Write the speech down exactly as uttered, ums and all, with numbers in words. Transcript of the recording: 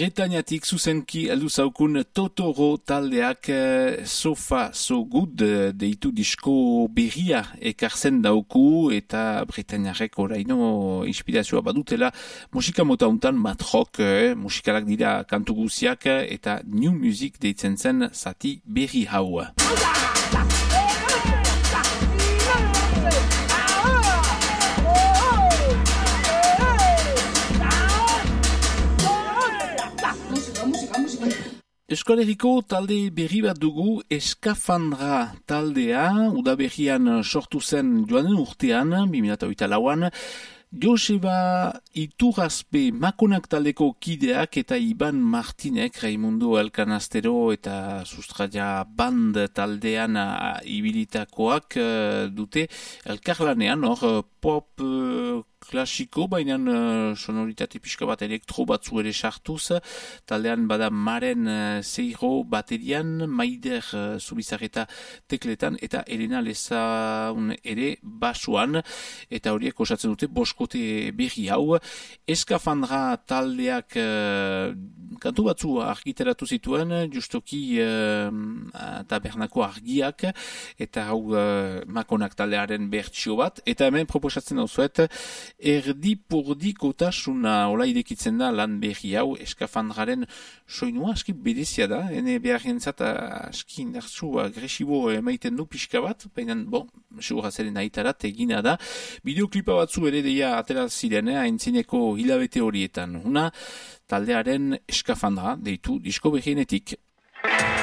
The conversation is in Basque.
Bretañatik zuzenki aldu zaukun Totoro taldeak eh, Sofa So Good eh, deitu disko berria ekartzen dauku eta Bretañarek oraino inspirazioa badutela musika mota untan mat rock, eh, musikalak dira kantu guziak eta new music deitzen zen zati berri hau. Euskal Herriko talde berri bat dugu, Eskafandra taldea, udaberrian sortu zen joanen urtean, bi mila hogeita lauan, Joseba Iturrazpe Makonak taldeko kideak eta Iban Martinek, Raimundo Elkanastero eta Sustraia Band taldean ibilitakoak dute elkarlanean, hor pop klasiko, baina uh, sonoritate pixka bat elektro batzu ere sartuz, taldean bada Maren uh, Zeiro baterian, Maider uh, Zubizarreta tekletan, eta Elena Lezaun ere basuan, eta horiek osatzen dute boskote berri hau. Eskafandra taldeak uh, kantu batzu argiteratu zituen, justoki uh, tabernako argiak, eta hau uh, Makonak taldearen bertsio bat, eta hemen proposatzen dauzuet, erdi purdikotasuna ola idekitzen da lan berri hau, Eskafandraren soinua aski berezia da, ene beharrentzat aski indartsu agresibo emaiten du pixka bat, baina, bon, segura zeren aitarat egina da. Bideoklipa batzu ere deia atera ziren, eh, aintzineko hilabete horietan. Una taldearen Eskafandra deitu disko berrienetik.